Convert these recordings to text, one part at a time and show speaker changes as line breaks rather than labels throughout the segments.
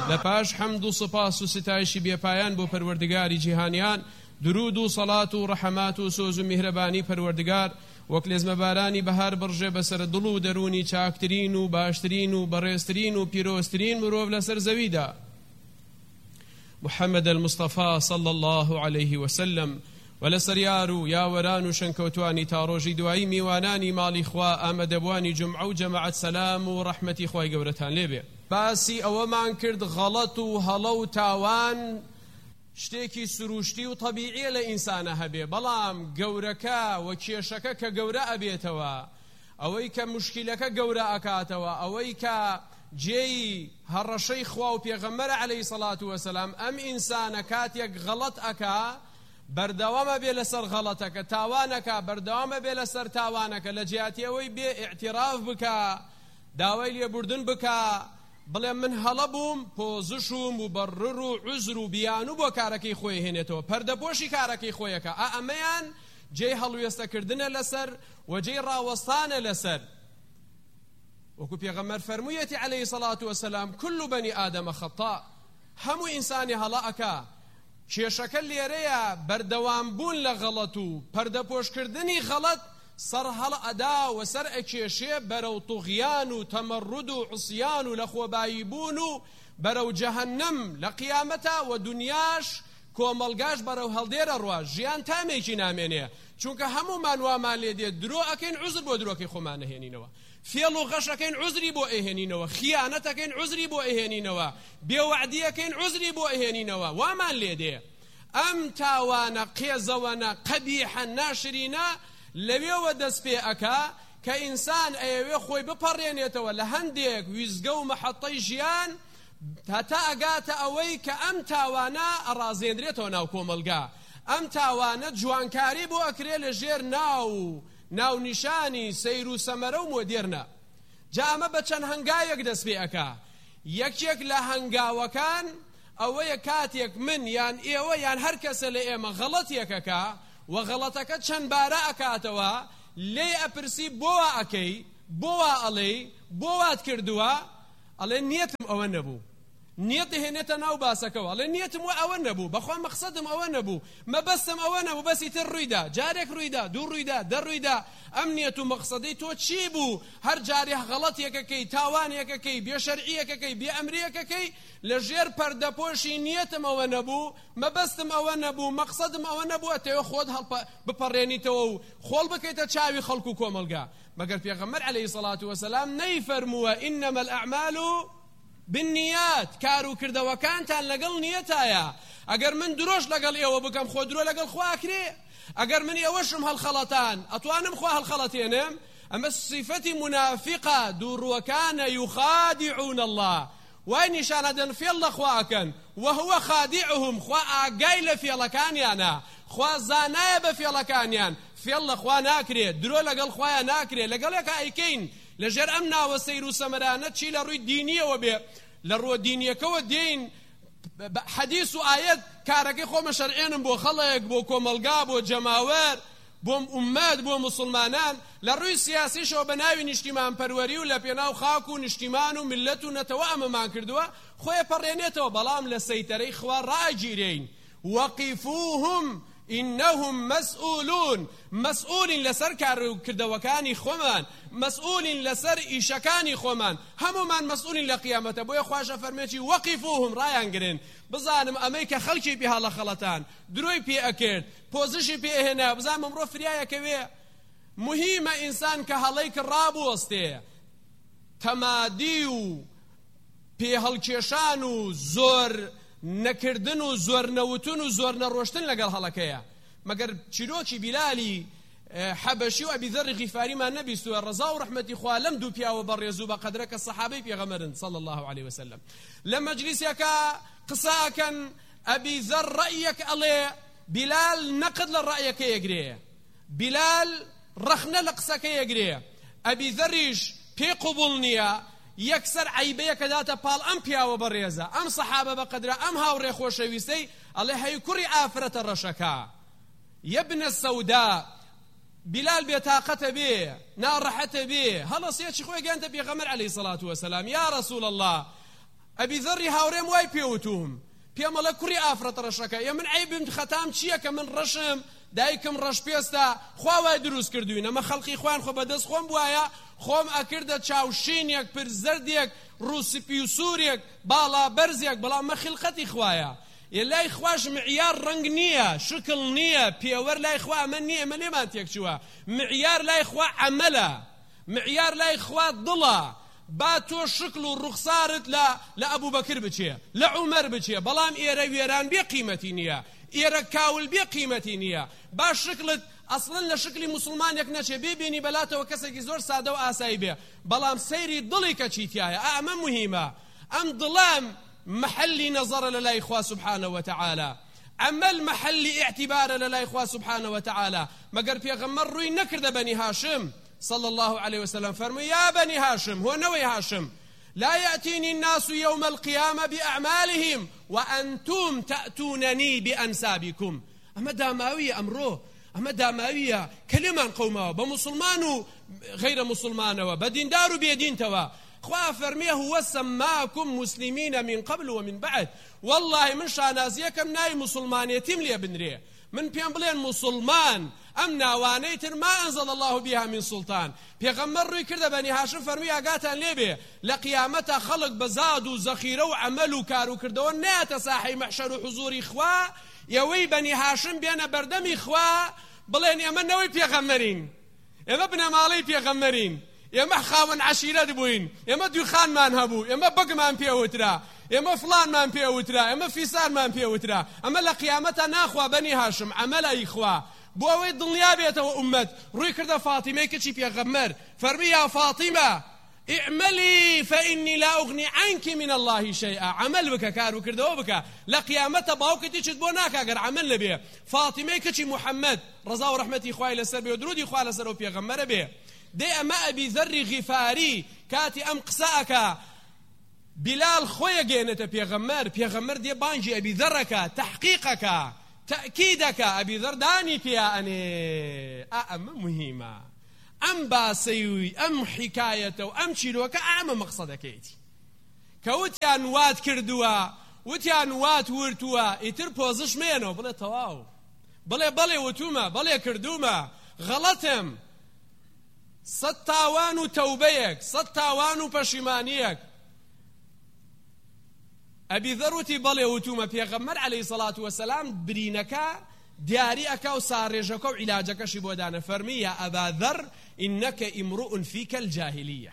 لپاش حمد و سپاس و ستایشی بێپایان بۆ پەروەردگاری جیهانیان، درود و سەڵات و ڕەحەمات و سۆز و میهرەبانی پەروەردگار وەک لێزمەبارانی بەهار بڕژێ بەسەر دڵ و دەرونی چاکترین و باشترین و بەڕێزترین و پیرۆزترین مرۆڤ لەسەر زەویدا، محەممەد المستەفا صلى الله عليه وسلم، ولەسەر یار و یاوەران و شەنکەوتوانی تا ڕۆژی دوایی میوانانی ماڵی خوا ئامەدەبوانی جومعە و جەماعەت سەلام و ڕەحمەتی خوای گەورەتان لێبێ. باسی ئەوەمان کرد غەڵەت و هەڵە و تاوان شتێکی سروشتی و طەبیعیە لە ئینسانە هەبێ، بەڵام گەورەکە و کێشەکە کە گەورە ئەبێتەوە، ئەوەی کە موشکیلەکە گەورە ئەکاتەوە، ئەوەی کە جێی هەڕەشەی خوا و پێغەمبەرە عەلەیهی سەڵات وەسەلام ئەم ئینسانە کاتێک غەڵەت ئەکا بەردەوامە بێ لەسەر غەڵەتەکە، تاوانەکە بەردەوامە بێ لەسەر تاوانەکە، لە جیاتی ئەوەی بێ ئیعتراف بکە، داوای لێبوردن بکە، بڵێ من هەڵە بووم پۆزشوم و بەڕڕ و عوزر و بیان و بۆ کارەکەی خۆی هێنێتەوە، پەردەپۆشی کارەکەی خۆیەکە. ئەمەیان جێی هەڵوێستەکردنە لەسەر و جێی ڕاوەستانە لەسەر. وەکو پێغەمبەر فەرموویەتی عەلەیهی سەڵات وەسەلام كل بني آدم خەطاء، هەموو ئینسانی هەڵە ئەکا. کێشەکە لێرەیە بەردەوام بوون لە غەڵەت و پەردەپۆشکردنی غەڵەت سەر هەڵە ئەدا و سەر ئەکێشێ بەرەو توغیان و تەمەڕود و عوسیان و لە خۆبایی بوون و بەرەو جەهەنەم لە قیامەتە و دنیاش کۆمەڵگاش بەرەو هەڵدێرە ڕوا، ژیان تامێکی نامێنێ، چونکە هەموومان وامان لێ دێت درۆ ئەکەین عوزر بۆ درۆکەی خۆمان نەهێنینەوە، فێڵ و غەش ئەکەین عوزری بۆ ئەهێنینەوە، خیانەت ئەکەین عوزری بۆ ئەهێنینەوە، بێوەعدی ئەکەین عوزری بۆ ئەهێنینەوە، وامان لێ دێ. ئەم تاوانە قێزەوەنە قەبیحە ناشرینە لەوێوە دەست پێ ئەکا کە ئینسان ئەیەوێ خۆی بپەڕێنێتەوە لە هەندێک ویزگە و مەحەطەی ژیان هەتا ئەگاتە ئەوەی کە ئەم تاوانە ئەڕازێنرێتەوە ناو کۆمەلگا، ئەم تاوانە جوانکاری بۆ ئەکرێ لە ژێر ناو نیشانی سەیر و سەمەرە و مۆدێرنە. جا ئەمە بە چەند هەنگاوێک دەست پێ ئەکا. یەکێک لە هەنگاوەکان ئەوەیە کاتێک من یان ئێوە یان هەر کەسە لە ئێمە غەڵەتێکەکە و غەڵەتەکە چەند بارە ئەکاتەوە، لێ ئەپرسی بۆوە ئەکەی، بۆوە ئەڵێی، بۆوات کردووە، ئەڵێ نیەتم ئەوە نەبوو، نیەت دەهێنێتە ناو باسەکەەوە، ئەڵێ نیەتم وە ئەوە نەبوو، بەخوا مەقسەدم ئەوە نەبوو، مەبەستم ئەوە نەبوو، بەسی تر ڕوویدا، جارێک ڕوویدا، دوو ڕوویدا، دە ڕوویدا، ئەم نیەت و مەقسەدەی تۆ چی بوو؟ هەر جارێ غەڵەتێکەکەی، تاوانێکەکەی، بێشەرعیەکەکەی، بێ ئەمریەکەکەی لە ژێر پەردەپۆشی نیەتم ئەوە نەبوو، مەبەستم ئەوە نەبوو، مەقسەدم ئەوە نەبوو، ئەتەوێ خۆت بپەڕێنیتەوە و خۆڵ بکەیتە چاوی خەڵکو و کۆمەلگا. مەگەر پێغەمبەر عەلەیهی سەڵات وەسەلام نەیفەرمووە ئینەمە الئەعمال بالنیات، کار و کردەوەکانتان لەگەڵ نیەتایە. ئەگەر من درۆش لەگەڵ ئێوە بکەم خۆ درۆ لەگەڵ خوا ئەکرێ، ئەگەر من ئێوەشم هەڵخەڵەتان ئەتوانم خوا هەڵخەڵەتێنم. ئەمە صفەتی منافقە، دووڕوەکانە یخادعون الله، وای نیشانەدەن فێڵ لە خوا ئەکەن وهو خادعهم، خوا ئاگای لە فێڵەکانیانە، خوا زانایە بە فێڵەکانیان، فێڵ لە خوا ناکرێت، درۆ لەگەڵ خوایە ناکرێت، لەگەڵێکە ئەیکەین لەژێر ئەم ناوە سەیر و سەمەرانە چی لە ڕووی دینیەوە بێ، لە ڕۆ دینیەکەوە دێین حەدیث و ئایەت کارەکەی خۆمە شەرعێنم بۆ خەڵک، بۆ کۆمەلگا، بۆ جەماوەر، بۆ ئومەت، بۆ موسڵمانان، لە ڕووی سیاسیشەوە بە ناوی نیشتیمان پەروەری و لە پێناو خاک و نیشتیمان و ملەت و نەتەوە ئەمەمان کردووە، خۆی پەڕێنێتەوە، بەڵام لە سەیتەرەی خوا ڕائەگیرێین. وەقیفوهم إنهم مسؤولون، مسؤولين لسر كردوكاني خومان، مسؤولين لسر إيشكاني خومان، همومان مسؤولين لقيامته. بويا خواشا فرميتي وقفوهم رايان قرين بزانم أمريكا خلقي بها لخلطان دروي بي أكيد بوزيشي بي هنا بزانم امرو فريايا كوي مهمة إنسان كهاليك الرابو وستي تماديو بي هالكيشانو زور نەکردن و زۆر نەوتن و زۆر نەڕۆشتن لەگەڵ هەڵەکەیە. مەگەر چیرۆکی بیلالی حەبەشی و ئەبی ذەڕی غیفاریمان نەبیستووە ڕەزا و ڕەحمەتی خوا لەم دوو پیاوە بەڕێز و بە قەدرە کە سەحابەی پێغەمبەرن صلی الله عليه وسلم. لە مەجلیسێکە قسە ئەکەن ئەبی ذەڕ ڕەئیەک ئەڵێ بیلال نەقد لە ڕەئیەکە یەگرێ، بیلال ڕەخنە لە قسەکە یەگرێ، ئەبی ذەڕیش پێی قوبوڵ نییە، یەکسەر عیبەیەکە داتە پاڵ ئەم پیاوە بەڕێزە، ئەم سەحابە بە قەدرە، ئەم هاوڕێ خۆشەویستەی، ئەڵێ هەی کوڕی ئافرەتە ڕەشەکە، یەبنە سەودا، بیلال بێتاقەتە بێ، ناڕەحەتە بێ، هەڵەسیەکی خۆی گەیاندە پێغەمبەر عەلەیهی سەڵات وەسەلام، یا ڕەسوول الله ئەبی ذەڕی هاوڕێم وای پێوتوم پێمەڵە کوڕی ئافرەت ڕەشەکە من عیبم خەتام چییە کە من ڕەشم دایکم ڕەش پێستە خوا وای دروست کردوین ئەمە خەڵقی خوان خۆ بەدەست خۆم بوایە خۆم ئەکردە چاوشینێک پر زەردێک ڕووسپی و سوورێک باڵا بەرزێک بەڵام مە خلقەتی خوایە لای خواش معیار ڕنگ نییە شکل نییە پێوەەر لای خوا ئەمە نییە ئەمە لێمان تێک چووە معیار لای خوا عەمەلە معیار لای خوا دڵە با تۆ شکل و ڕوخسارت لە ئەبوو بەکر بچێ لە عومەر بچێ بەڵام ئێرە وێران بێ قیمەتی نییە ئێرە کاول بێ قیمەتی نییە با شکلت ئەسڵن لە شکلی مسلمانێک نەچێ ببینی بەلاتەوە کەسێکی زۆر سادە و ئاسایی بێ بەڵام سەیری دڵی کە چیتایە ئەمە مهمە ئەم دڵام محلی نەزەرە لەلای خوا سبحانه وتعالى عمل محلی اعتبارە لەلای خوا سبحانه وتعالى مەگەر پێغەمبەر ڕووی نەکردە بەنی هاشم صلى الله عليه وسلم فرموا يا بني هاشم هو نوي هاشم لا يأتيني الناس يوم القيامة بأعمالهم وأنتم تأتونني بأنسابكم أما داماوية أمره أما داماوية كلمان قومه بمسلمان غير مسلمان وبدين دار بيدين توا خوا فرميه هو سماكم مسلمين من قبل ومن بعد والله من شانازيكم ناي مسلمان يتم لي بنريه من بيان بلين مسلمان أم ناوانيتر ما أنزل الله بها من سلطان پیغمبر روی کرده بني هاشم فرمي آقاتان ليبه لقيامتا خلق بزاد و زخيره و عمل و كارو کرده و نيات ساحي محشر و حضور إخوة يوي بني هاشم بيانا بردم إخوة بلين يما نوي پیغمبرين يما بنا مالي پیغمبرين يما خاون عشيرة دبوين يما دوخان مان هبو يما بق مان بيوترا يما فلان مان بيوترا يما فيسان مان بيوترا أما لقيامتا ناخوا بني هاشم عمل إخوة بووي الدنيا بيته وأمت روي كرده فاطمة كتشي بيغمر فرمي يا فاطمة اعملي فإني لا أغني عنك من الله شيئا عمل بك كارو كرده وبك لقيامته باوكتي تشدبوناك أقر عمل لبيه فاطمة كتشي محمد رضا ورحمتي إخوائي لسر بيه ودرودي إخوائي لسر وبيغمر بيه دي أما أبي ذر غفاري كاتي أم قساءك بلال خويا جينة بيغمر دي بانجي أبي ذرك تحقيقك تأكيدك أبي ذر داني فيها أني أما مهمة أم باسيوي أم حكايته أم شيلوك أم مقصدك إيتي كوتيان وات كردوا وتيان وات ورتوا يتر بوزش مينو بلا تواو بلا وتوما بلا كردوما غلطم ستاوانو توبيك ستاوانو پشیمانیك أبي ذروتي بلي وتوما بيغمر عليه الصلاة والسلام برينكا دياريكا وسارجكا وعلاجكا شبودانا فرمي يا أبا ذر إنك امرؤ فيك الجاهلية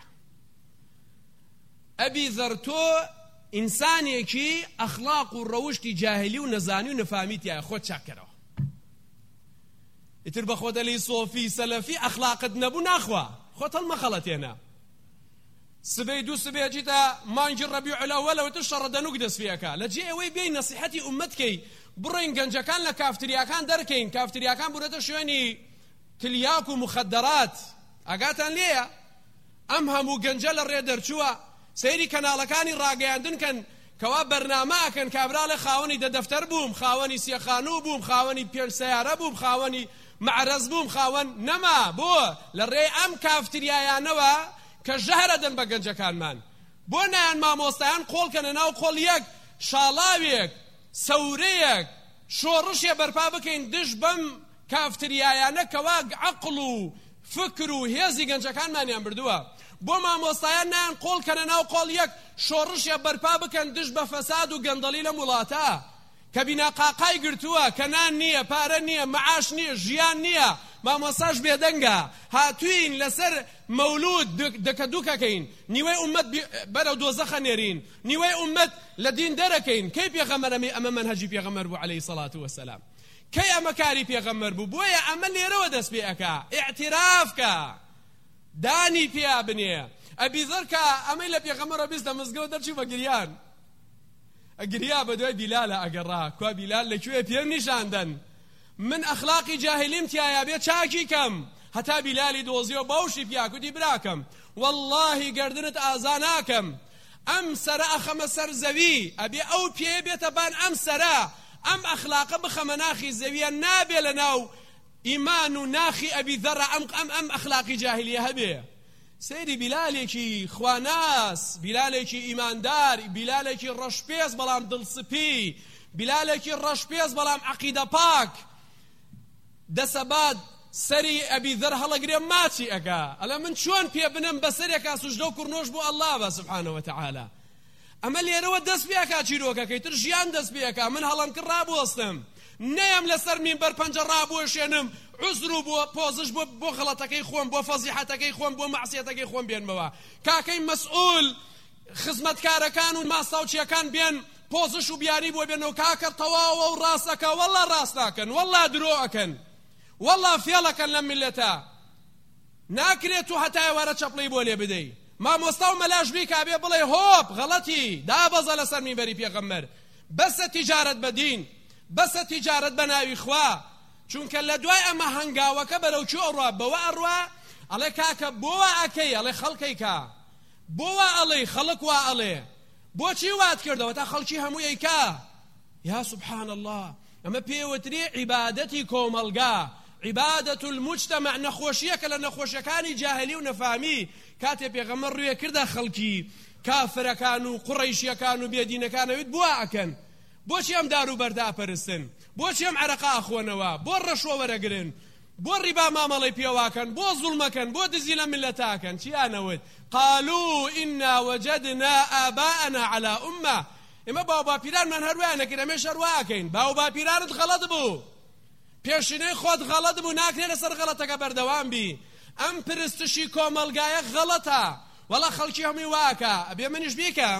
أبي ذرتو إنساني كي أخلاق وروشتي جاهلي ونزاني ونفاميتي يا أخوة شاكرا يتربى أخوة لي صوفي سلفي أخلاق نبو ناخوا أخوة المخلطينا سبيدو سبيجيتا مانجر ربيع الأول وتشرد نقدس فيها لجي اوي بين نصيحتي أمتكي برين جنجا كان لكافتريا كان دركين كافتريا كان بريتا شويني تلياكو مخدرات أقاتان ليا أمهمو جنجل الريدر شوا سيري كانالكاني راقياندن كان كواب برنامه كان كابرال خاوني دا دفتر بوم خاوني سيخانو بوم خاوني بير سيارة بوم خاوني معرز بوم خاون نما بو للري أم كافتريا يا نوا كجهرة دن بقنجة كان من بونا ما مستعان قول كان ناو قول يك شالاويك سوريك شورشيا بربابكين دش بم كافتريايانا كواق عقلو فكرو هيزي قنجة كان من ينبردوا بو ما مستعان نان قول كان ناو قول يك شورشيا بربابكين دش بفساد وقندليل ملاتا كبنا قاقاي قرتوا كنان نية بارا نية معاش نية جيان نية ما مساج بيدنگا هاتوين لسر مولود دكدوكا كين نيوي أمت برو دوزخا نيرين نيوي أمت لدين دركين كيف يغمر أما منهجي بيغمر بو عليه الصلاة والسلام كي أما كاري بيغمر بو بويا أما اللي رودس بيأكا اعترافك داني بيا بنيه أبي ذركا أما اللي بيغمر بيزدا مزقو درشي بقريان أقريا بدوي بلالا أقراه كوا بلال لكوية بيم نشاندن من أخلاقي جاهلمتي يا بيت شاكي كم هتا بلالي دوزيو بوشي بياكو دي براكم والله قردنت آزاناكم أم سراء خمسر زوي أبي أو بيه بيتبان أم سراء أم أخلاق بخمناخي زويا نابي لناو إيمان ناخي أبي ذرة أم أخلاقي جاهلية هبيه سەیری بیلالێکی خواناس، بیلالێکی ئیماندار، بیلالێکی ڕەشپێز بەڵام دڵسپی، بیلالێکی ڕەشپێز بەڵام عەقیدە پاک، دەسەبات سەری ئەبی ذەر هەڵەگرێ ماچی ئەکا ئەڵێ من چۆن پێ بنم بەسەرێکا سوژدە و کوڕنۆش بۆ ئەڵڵا بە سوبحانەه وتەعالا. ئەمە لێرەوە دەست پێکا چیرۆکەکەی تر ژیان دەست پێکا. من هەڵم کرد ڕابوەستم، نەیەم لەسەر مینبەر پەنجە ڕابوەشێنم عوزر و بۆ پۆزش بۆ غەڵەتەکەی خۆم، بۆ فەزیحەتەکەی خۆم، بۆ مەعسیەتەکەی خۆم بێنمەوە. کاکەی مەسئول خزمەتکارەکان و ماساوچیەکان بێن پۆزش و بیانی بۆ بێنەوە کاکە تەواوە و ڕاستەکە وەڵا ڕاست ناکەن، وەڵا درۆ ئەکەن، وەڵا فێڵەکەن لەم میلەتە. ناکرێت و هەتای وەرە چەپڵی بۆ لێ بدەی. مامۆستا و مەلاش بی کابێ بڵێ هۆپ غەڵەتی دابەزە لەسەر مینبەری پێغەمبەر. بەسە تیجارەت بە دین، بەسە تیجارەت بە ناوی خوا. چونکە لە دوای ئەمە هەنگاوەکە بەرەو چۆ ئەڕوا بەوە ئەڕوا ئەڵێ کاکە بۆوە ئەکەی، ئەڵێ خەڵکەی کا، بۆوە ئەڵێ خەڵک وا ئەڵێ، بۆچی وات کردەوە تا خەڵکی هەموو ئەیکا. یا سبحان الله، ئەمە پێوتری عیبادەتی کۆمەلگا، عیبادەت المجتمع. نەخۆشیەکە لە نەخۆشیەکانی جاهلی و نەفامی کاتێ پێغەمبەر ڕوویە کردە خەڵکی کافرەکان و قوڕەیشیەکان و بێدینەکانەوێت بووە ئەکەن. بۆچی ئەم دار و بەردا پەرستن؟ بۆچی ئەم عەرەقا ئەخۆنەوە؟ بۆ ڕەشوە وەرەگرن؟ بۆ ڕیبا مامەڵەی پێواکەن؟ بۆ زوڵمەکەن؟ بۆ دزی لە میلەتاکەن؟ چیانەوت؟ قالوا إنا وجدنا آباءنا على أمة. ئێمە باو باپیرانمان هەروایە نەکرد، ئەمێش هەروواکەین. باو باپیرانت غەڵەت بوو، پێشینەی خۆت غەڵەت بوو، ناکرێت لەسەر غەڵەتەکە بەردەوام بی. ئەم پرستشی کۆمەلگایە غەڵەتە، وەڵا خەڵکی هەمووی واکە. ئەبێ منیش بیکەم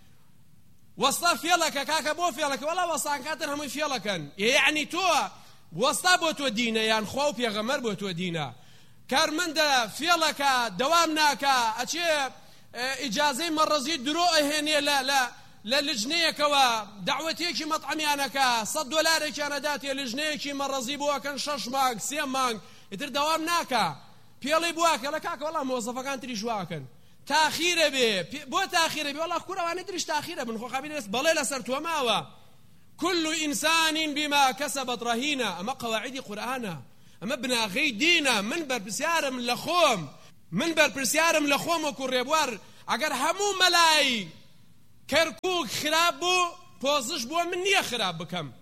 وەستا فێڵەکە کاکە بۆ فێڵەکە، وەڵا وەستانکاتن هەمووی فێڵەکەن. یعنی تۆ وەستا بۆ تۆ دینە یان خوا و پێغەمبەر بۆ تۆ دینە؟ کارمەندە فێڵەکە دەوام ناکە، ئەچێ ئیجازەی مەڕەزی درۆ ئەهێنێ لە لجنەیەکەوە دەعوەتێکی مەطعەمیانەکە $100 داتێ لجنەیەکی مەڕەزی بۆکەن 6 مانگ 3 مانگ ئیتر دەوام ناکە. پێڵی بواکە لە کاکە وەڵا مۆزەفەکان تریش واکەن، تاخیرە بێ. بۆ تاخیرە بێ؟ وەڵا کوڕەوانەی تریش تاخیرە بن، خۆ خەبیرە بەڵێ لەسەر تۆ ماوە. كل إنسان بما كسبت رهينة. أما قواعد قرآن، أما بناغي دينا من بربسيارم لخوم، من بربسيارم لخوم وكوريبوار. أجر همو ملاي كركوك خراب بو بوزش بو من نية خراب بكم.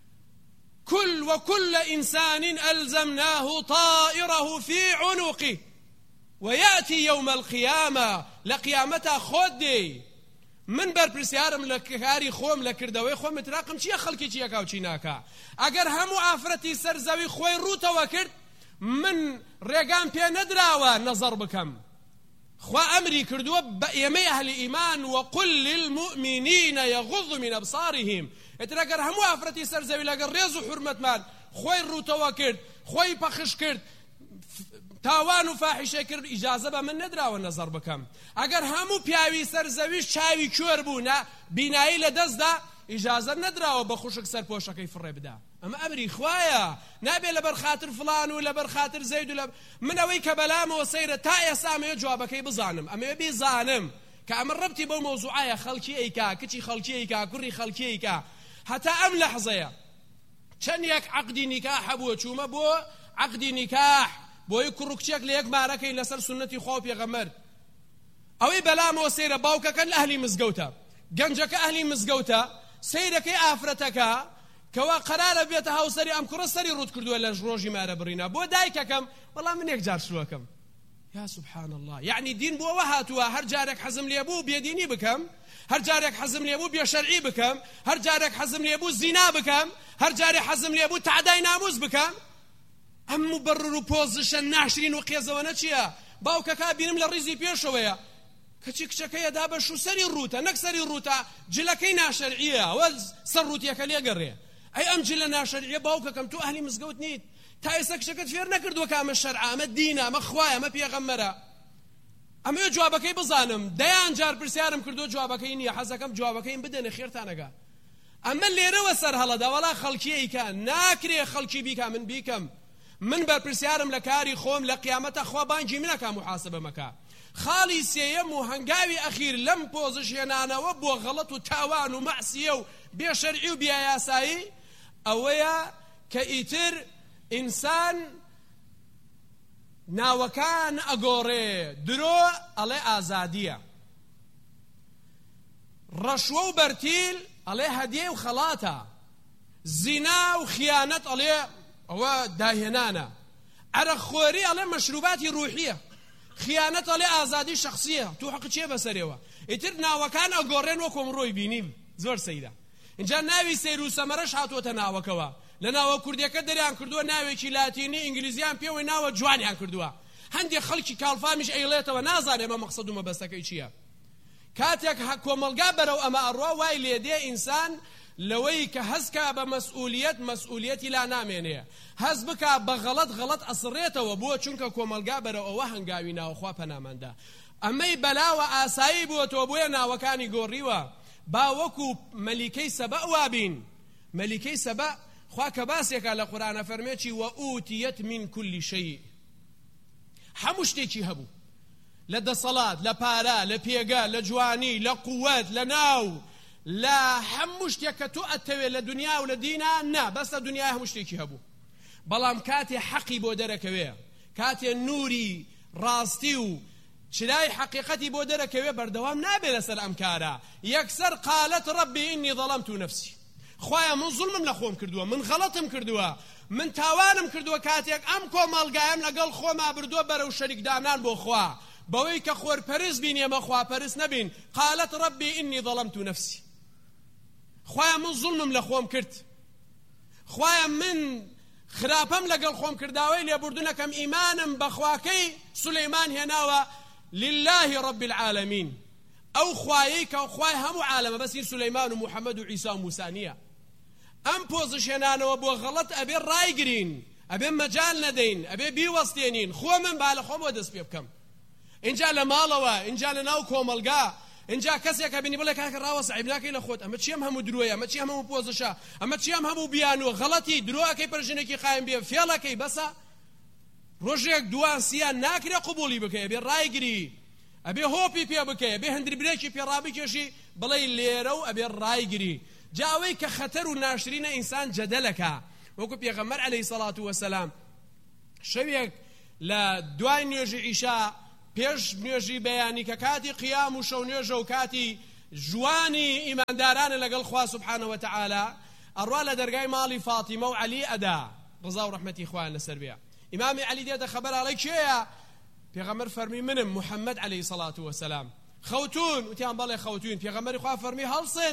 وكل إنسان ألزمناه طائره في عنقه ويأتي يوم القيامة لقيامتها خودي. من برپرسیارم لە کاری خۆم لە کردەوەی خۆم متراقم چییە خەڵکی چیەکا و چی ناکا. ئەگەر هەموو ئافرەتی سەرزەوی خۆی ڕوتەوە کرد من ڕێگام پێ نەدراوە نەزەر بکەم. خوا ئەمری کردووە بە ئێمەی ئەهلی ئیمان وقل للمؤمنین یغضوا من أبصارهم. ئێتر ئەگەر هەموو ئافرەتی سەرزەوی لەگەڵ ڕێز و حورمەتمان خۆی ڕوتەوە کرد، خۆی پەخش کرد، تاوان و فاحیشە کرد، ئیجازە بە من نەدراوە نەزەر بکەم. ئەگەر هەموو پیاوی سەرزەویش چاوی کوێر بوو بینایی لە دەستدا ئیجازە نەدراوە بە خوشک سەرپۆشەکەی فڕێ بدا. ئەمە ئەمری خوایە، نابێ لەبەر خاتر فڵان و لەبەر خاتر زەید و من ئەوەی کە بەلامەوە سەیرە تا ئێستا ئەمەوێ جوابەکەی بزانم، ئەمەوێ بیزانم کە ئەمە ڕەبتی بەو مەوزوعایە. خەڵکی ئەیکا، کچی خەڵکی ئەیکا، کوڕی خەڵکی ئەیکا. هەتا ئەم لەحزەیە چەند یەک عەقدی نیکاح هەبووە چوومە بۆ عەقدی نیکاح بۆی کوڕکچێک لە یەک مارەکەی لەسەر سنەتی خوا و پێغەمبەر. ئەوەی بەلامەوە سەیرە باوکەکە لە ئەهلی مزگەوتە، گەنجەکە ئەهلی مزگەوتە، سەیرەکەی ئافرەتەکە کەوا قەرارە بێتە هاوسەری ئەم کوڕە سەری ڕوت کردووە لە ڕۆژی مارە بڕینە بۆ دایکەکەم. وەڵام من یەک جار شووەکەم. یا سبحان الله، یعنی دین بۆەوە هاتووە هەر جارێک حەزم لێ بوو بێدینی بکەم، هەر جارێک حەزم لێ بوو بێشەرعی بکەم، هەر جارێک حەزم لێ بوو زینا بکەم، هەر جارێک حەزم لێ بوو تعدای ناموس بکەم. ئەم مبرر و پۆزیشن ناشرین و قێزەوەنە چییە؟ باوکەکە بینم لە ڕیزی پێشەوەیە کەچی کچەکەیە دا بە شو سەری ڕوتە، نەک سەری ڕوتە جلەکەی ناشەرعیە ئەوە سەر ڕوتیەکە لێگەڕێ. ئەی ئەم جلە ناشەرعیە باوکەکەم تۆ ئەهلی مزگەوت نیت، تا ئێستا کچەکەت فێر نەکردووە کە ئەمە شەرعە، ئەمە دینە، ئەمە خوایە، ئەمە پێغەمبەرە. ئەمەوێ جوابەکەی بزانم. دەیان جار پرسیارم کردو جوابەکەی نییە، حەزەکەم جوابەکەیم بدەنێ خێرتانەگا. ئەمە لێرەوە سەر هەڵەدا وەڵا خەڵکی ئەیکا، ناکرێ خەڵکی بیکا من بیکەم. من بەرپرسیارم لە کاری خۆم لە قیامەتە خوا بانگی منەکە محاسبە مەکە. خاڵی سێیەم و هەنگاوی ئەخیر لەم پۆزیشنانەوە بۆ غەڵەت و تاوان و مەعسیە و بێشەرعی و ناوەکان ئەگۆڕێ درۆ ئەڵێ ئازادیە ڕەشوە و بەرتیل ئەڵێ هەدیە و خەڵاتە زینا و خیانەت ئەڵێ ئەوە داهێنانە عەرەقخۆری ئەڵێ مەشروباتی ڕوحیە خیانەت ئەڵێ ئازادی شەخسیە تو حەق چیە بەسەرێوە ئیتر ناوەکان ئەگۆڕێن وەکۆم ڕۆی بینیم زۆر سەیرە اینجا ناوی سەیر و سەمەرەش هاتووەتە ناوەکەوە لە ناوە کوردیەکە دەریان کردووە ناوێکی لاتینی ئینگلیزیان پێوەی ناوە جوانیان کردووە هەندێک خەڵکی کاڵفامیش ئەیڵێتەوە نازانێ مە مەقسەد و مەبەستەکەی چییە کاتێک کۆمەلگا بەرەو ئەمە ئەڕوا وای لێدێ ئینسان لەوەی کە هەزکا بە مەسئولیەتی لا نامێنێ هەز بکا بە غەڵەت ئەسڕێتەوە بۆ چونکە کۆمەلگا بەرەو ئەوە هەنگاوی ناوەخوا پەناماندا ئەمەی بەلاوە ئاسایی بووەتەوە بۆیە ناوەکانی گۆڕیوە با وەکو مەلیکەی سەبە وابین مەلیکەی سەبە خوا کە باسێکە لە قورئانە فەرمێکی وەئوتیەت من کولی شەیء هەموو شتێکی هەبوو لە دەسەڵات لە پارە لە پێگە لە جوانی لە قووەت لە ناو لە هەموو شتێک کە تۆ ئەتەوێت لە دنیا و لە دینا نا بەس لە دنیای هەموو شتێکی هەبوو بەڵام کاتێ حەقی بۆ دەرەکەوێ کاتێ نوری ڕاستی و چرای حقیقەتی بۆ دەرەکەوێ بەردەوام نابێ لەسەر ئەم کارە یەکسەر قالت ربی ئینی ظەلەمت نەفسی خوایە من زوڵمم لە خۆم کردووە من غەڵەتم کردووە من تاوانم کردووە کاتێک ئەم کۆمەڵگایم لەگەڵ خۆما بردووە بەرەو شەریکدانان بۆ خوا بەوەی کە خۆرپەرست بین ئێمە خواپەرست نەبین قالت ربی ئینی ظەلەمت نەفسی خوایە من زوڵمم لە خۆم کرد خوایە من خراپەم لەگەڵ خۆم کرداوەی لێبوردنەکەم ئیمانم بە خواکەی سولەیمان هێناوە لله رب العالمين ئەو خوایەی کە خوای هەموو عالەمە بەس سولەیمان و محەممەد و عیسا و موسا نییە ئەم پۆزیشێنانەوە بۆ غەڵەت ئەبێ ڕایگرین ئەبێ مەجال نەدەین ئەبێ بیوەستێنین خۆ من با لە خۆمەوە دەست پێ بکەم اینجا لە ماڵەوە اینجا لە ناو کۆمەلگا اینجا کەسێکە بینی بڵێ کاکە ڕاوەسە عیبناکەی لە خۆت ئەمە چیم هەموو درۆیە ئەمە چیم هەموو پۆزشە ئەمە چیم هەموو بیانوە غەڵەتی درۆەکەی پەرژنێکی قایم بێ فێڵەکەی بەسە ڕۆژێک دوان سیان ناکرێ قبولی بکەی ئەبێ ڕایگری ئەبێ هۆپی پێ بکەی ئەبێ هەندری برێکی پێڕابکێشی بڵێ لێرە و ئەبێ ڕایگری جاوەی کە خەتەر و ناشرینە ئینسان جەدەلەکە وەکو پێغەمبەر عەلەیهی سەڵات وەسەلام شەوێک لە دوای نوێژی عیشا پێش نوێژی بەیانی کە کاتی قیام و شەو نوێژە و کاتی جوانی ئیماندارانە لەگەڵ خوا سوبحانە وتەعالا ئەڕوا لە دەرگای ماڵی فاتیمە و عەلی ئەدا ڕزا و ڕەحمەتی خوایان لەسەر بێ ئیمامی عەلی دێتە خەبەر ئەڵێ کێیە پێغەمبەر فەرمی منم محەممەد عەلەیهی سەڵات وەسەلام خەوتون وتیان بەڵێ خەوتون پێغەمبەری خوا فەرمی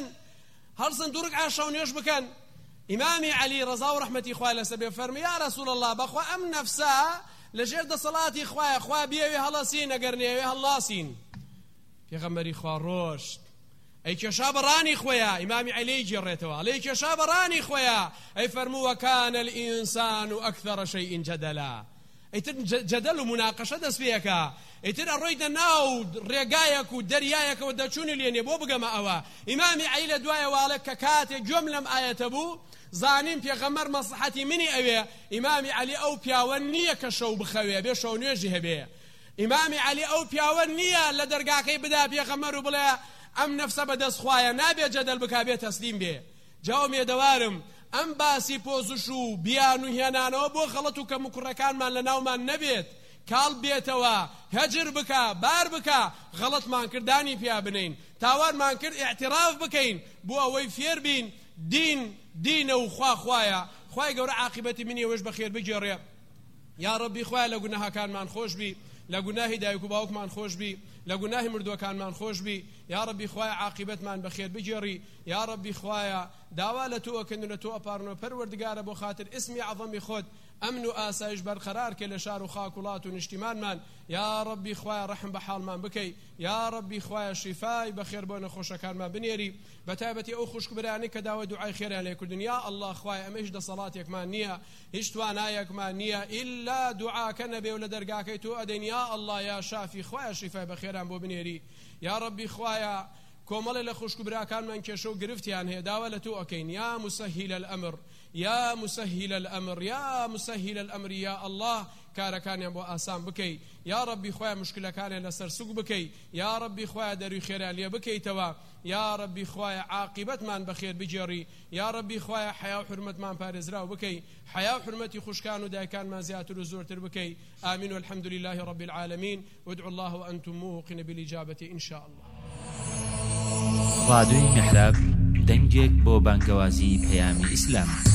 هەڵسن دوو ڕکعە شەو نوێژ بکەن ئیمامی عەلی ڕزا و ڕەحمەتی خوای لەسەر بێ فەرمی یا ڕەسوول الله بەخوا ئەم نەفسە لەژێر دەسەڵاتی خوایە خوا بیەوێ هەڵەسین ئەگەر نێوێ هەڵاسین پێغەمبەری خوا ڕۆشت ئەی کێشا بەڕانی خۆیە ئیمامی عەلی گێڕێتەوە ئەڵێ کێشا بەڕانی خۆیە ئەی فەرموو وەکانە الئینسان ئەکثەرە شەیئین جەدەلا ئیتر جەدەل و مناقەشە دەست پێیەکە ئیتر ئەڕۆیتە ناو ڕێگایەک و دەریایەکەوە دەچوونی لێنێ بۆ بگەمە ئەوە ئیمامی عەلی لە دوایەوە کە کاتێک گوێم لەم ئایەتە بوو زانیم پێغەمبەر مەسلحەتی منی ئەوێ ئیمامی عەلی ئەو پیاوە نییە کە شەو بخەوێ بێ شەو نوێژی هەبێ ئیمامی عەلی ئەو پیاوە نییە لە دەرگاکەی بدا پێغەمبەر و بڵێ ئەم نەفسە بەدەست خوایە نابێ جەدەل بکا بێ تەسلیم بێ جاو مێدەوارم ئەم باسی پۆزش و بیان و هێنانەوە بۆ غەڵەت و کەم و کوڕەکانمان لە ناومان نەبێت کاڵ بێتەوە هەجر بکە بار بکە غەڵەتمان کردانی پیا بنین تاوانمان کرد ئیعتراف بکەین بۆ ئەوەی فێر بین دینە و خوایە خوای گەورە عاقبەتی منی ئەوەش بەخێر بگێڕێ یا ڕەبی خوایە لە گوناهەکانمان خۆش بی لە گوناهی دایک و باوکمان خۆش بی لە گوناهی مردووەکانمان خۆش بی یا ڕەبی خوایە عاقبەتمان بەخێر بگێڕی یا ڕەبی خوایە داوا لە تۆ ئەکەن و لە تۆ ئەپارنەوە پەروەردگارە بۆ خاتر ئیسمی عەظەمی خۆت ئەمن و ئاسایش بەرقەرار کە لە شار و خاک وڵات و نیشتیمانمان یا ڕەبی خوایە ڕەحم بە حاڵمان بکەی یا ڕەبی خوایە شیفای بەخێر بۆ نەخۆشەکانمان بنێری بەتایبەتی ئەو خوشکبرانی کە داوای دوعای خێریان لێکردن یا ئەڵڵا خوایە ئەمە هیچ دەسەڵاتێکمان نییە هیچ توانایەکمان نییە ئیلا دوعاکە نەبێ و لە دەرگاکەی تۆ ئەدەین یا ئەڵڵا یا شافی خوایە شیفای بەخێران بۆ بنێری یا ڕەبی خوایە کۆمەڵێ لە خوشکبراکانمان کێشە و گرفتیان هەیە داوا لە تۆ ئەکەین یا مسهل الأمر یا مسهل الأمر یا مسهل الأمر یا الله کارەکانیان بۆ ئاسان بکەی یا ڕەبی خۆیان مشکلەکانیان لەسەر سوک بکەی یا ڕەبی خۆیان دەروی خێران لێ بکەیتەوە یا ربی خوایە عاقبەتمان بەخێر بجێڕی یا ربی خوایە حیا و حرمەتمان پارێزراو بکەی حیا و حرمەتی خوشکان و دایکانمان زیاتر و زۆرتر بکەی آمین والحمد لله رب العالمين وادعوا الله وأنتم موقن بالإجابة إن شاء الله.
راديو محراب دەنگێک بۆ بانگەوازی پەیامی ئیسلام.